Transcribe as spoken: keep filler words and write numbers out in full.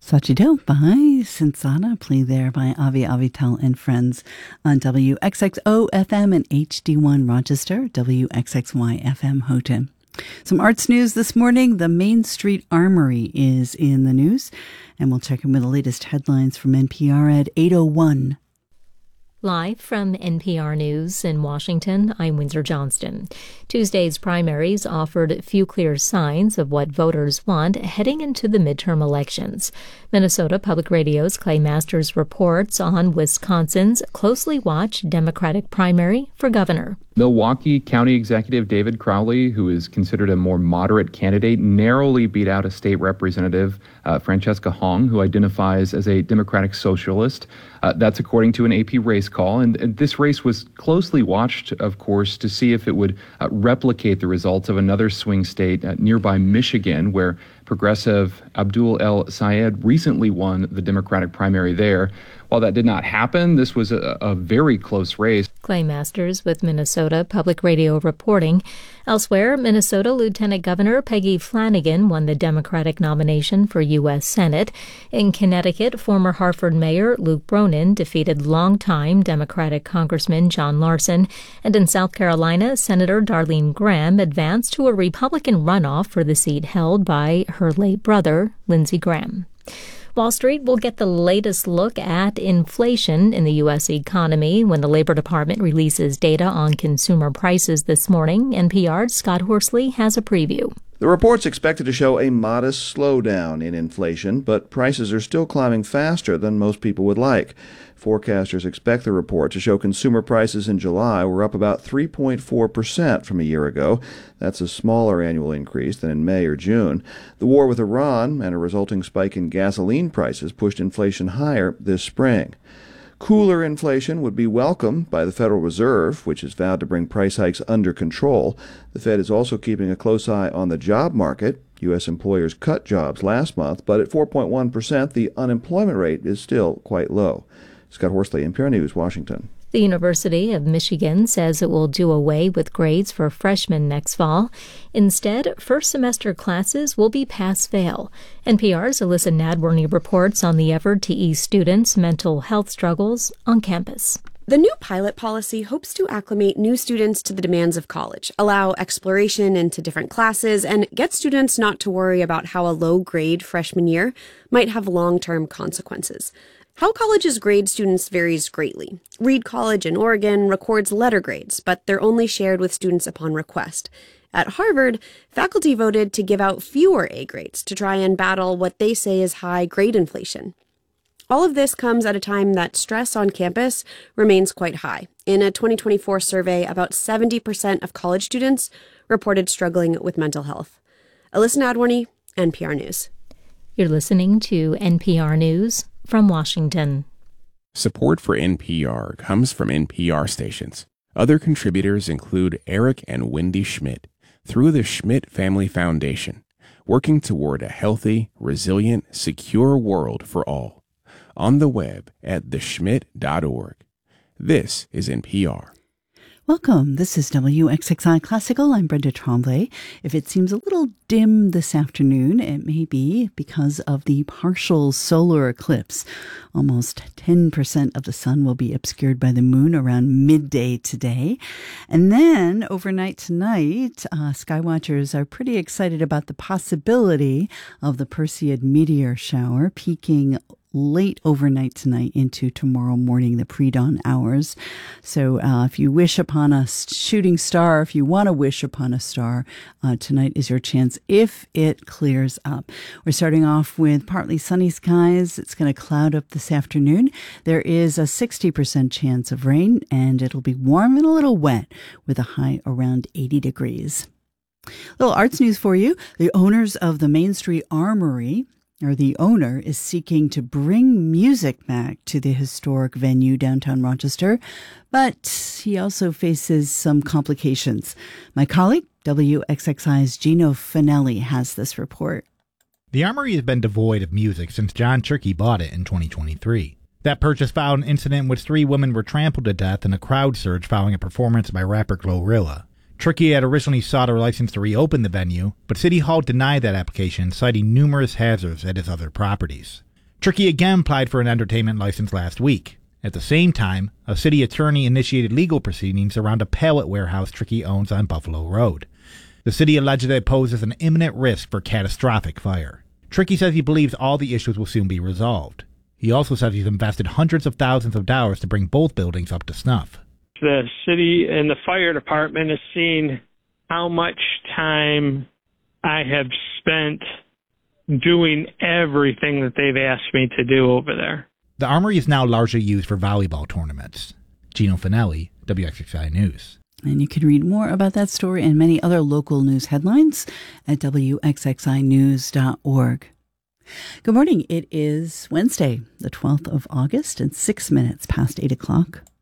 Sachido by Sinsana, play there by Avi Avital and Friends on W X X O F M and H D one Rochester, W X X Y F M Houghton. Some arts news this morning. The Main Street Armory is in the news, and we'll check in with the latest headlines from N P R at eight oh one. Live from N P R News in Washington, I'm Windsor Johnston. Tuesday's primaries offered few clear signs of what voters want heading into the midterm elections. Minnesota Public Radio's Clay Masters reports on Wisconsin's closely watched Democratic primary for governor. Milwaukee County Executive David Crowley, who is considered a more moderate candidate, narrowly beat out a state representative, uh, Francesca Hong, who identifies as a Democratic socialist. Uh, that's according to an A P race call. And, and this race was closely watched, of course, to see if it would uh, replicate the results of another swing state uh, nearby Michigan, where progressive Abdul El Sayed recently won the Democratic primary there. While that did not happen, this was a, a very close race. Clay Masters with Minnesota Public Radio reporting. Elsewhere, Minnesota Lieutenant Governor Peggy Flanagan won the Democratic nomination for U S Senate. In Connecticut, former Hartford Mayor Luke Bronin defeated longtime Democratic Congressman John Larson. And in South Carolina, Senator Darlene Graham advanced to a Republican runoff for the seat held by her late brother, Lindsey Graham. Wall Street will get the latest look at inflation in the U S economy when the Labor Department releases data on consumer prices this morning. N P R's Scott Horsley has a preview. The report's expected to show a modest slowdown in inflation, but prices are still climbing faster than most people would like. Forecasters expect the report to show consumer prices in July were up about three point four percent from a year ago. That's a smaller annual increase than in May or June. The war with Iran and a resulting spike in gasoline prices pushed inflation higher this spring. Cooler inflation would be welcomed by the Federal Reserve, which has vowed to bring price hikes under control. The Fed is also keeping a close eye on the job market. U S employers cut jobs last month, but at four point one percent, the unemployment rate is still quite low. Scott Horsley, N P R News, Washington. The University of Michigan says it will do away with grades for freshmen next fall. Instead, first semester classes will be pass-fail. N P R's Alyssa Nadworny reports on the effort to ease students' mental health struggles on campus. The new pilot policy hopes to acclimate new students to the demands of college, allow exploration into different classes, and get students not to worry about how a low grade freshman year might have long-term consequences. How colleges grade students varies greatly. Reed College in Oregon records letter grades, but they're only shared with students upon request. At Harvard, faculty voted to give out fewer A grades to try and battle what they say is high grade inflation. All of this comes at a time that stress on campus remains quite high. In a twenty twenty-four survey, about seventy percent of college students reported struggling with mental health. Alyssa Nadworny, N P R News. You're listening to N P R News from Washington. Support for N P R comes from N P R stations. Other contributors include Eric and Wendy Schmidt through the Schmidt Family Foundation, working toward a healthy, resilient, secure world for all. On the web at the schmidt dot org. This is N P R. Welcome. This is W X X I Classical. I'm Brenda Tremblay. If it seems a little dim this afternoon, it may be because of the partial solar eclipse. Almost ten percent of the sun will be obscured by the moon around midday today. And then overnight tonight, uh, skywatchers are pretty excited about the possibility of the Perseid meteor shower peaking late overnight tonight into tomorrow morning, the pre-dawn hours. So uh, if you wish upon a shooting star, if you want to wish upon a star, uh, tonight is your chance if it clears up. We're starting off with partly sunny skies. It's going to cloud up this afternoon. There is a sixty percent chance of rain, and it'll be warm and a little wet with a high around eighty degrees. Little arts news for you. The owners of the Main Street Armory or the owner is seeking to bring music back to the historic venue downtown Rochester, but he also faces some complications. My colleague, W X X I's Gino Finelli, has this report. The Armory has been devoid of music since John Turkey bought it in twenty twenty-three. That purchase followed an incident in which three women were trampled to death in a crowd surge following a performance by rapper Glorilla. Turkey had originally sought a license to reopen the venue, but City Hall denied that application, citing numerous hazards at his other properties. Trickey again applied for an entertainment license last week. At the same time, a city attorney initiated legal proceedings around a pallet warehouse Trickey owns on Buffalo Road. The city alleged that it poses an imminent risk for catastrophic fire. Trickey says he believes all the issues will soon be resolved. He also says he's invested hundreds of thousands of dollars to bring both buildings up to snuff. The city and the fire department has seen how much time I have spent doing everything that they've asked me to do over there. The armory is now largely used for volleyball tournaments. Gino Finelli, W X X I News. And you can read more about that story and many other local news headlines at W X X I news dot org. Good morning. It is Wednesday, the twelfth of August, and six minutes past eight o'clock.